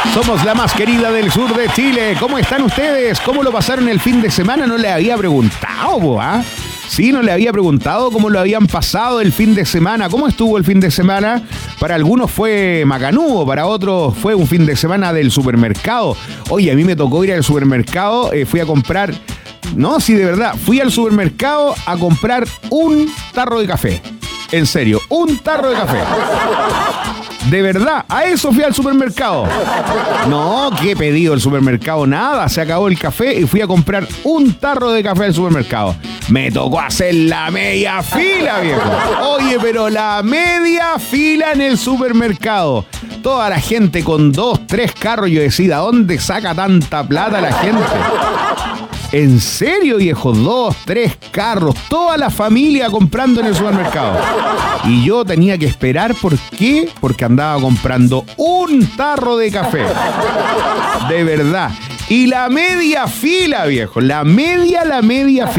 Somos la más querida del sur de Chile. ¿Cómo están ustedes? ¿Cómo lo pasaron el fin de semana? No le había preguntado, ¿ah? Sí, no le había preguntado cómo lo habían pasado el fin de semana. ¿Cómo estuvo el fin de semana? Para algunos fue macanudo, para otros fue un fin de semana del supermercado. Oye, a mí me tocó ir al supermercado, fui a comprar... No, sí, de verdad, fui al supermercado a comprar un tarro de café. En serio, un tarro de café. De verdad, a eso fui al supermercado. No, ¿qué he pedido el supermercado? Nada, se acabó el café y fui a comprar un tarro de café al supermercado. Me tocó hacer la media fila, viejo. Oye, pero la media fila en el supermercado. Toda la gente con 2, 3 carros. Yo decía, ¿dónde saca tanta plata la gente? ¿En serio, viejo? 2, 3 carros, toda la familia comprando en el supermercado. Y yo tenía que esperar, ¿por qué? Porque andaba comprando un tarro de café. De verdad. Y la media fila, viejo. La media fila.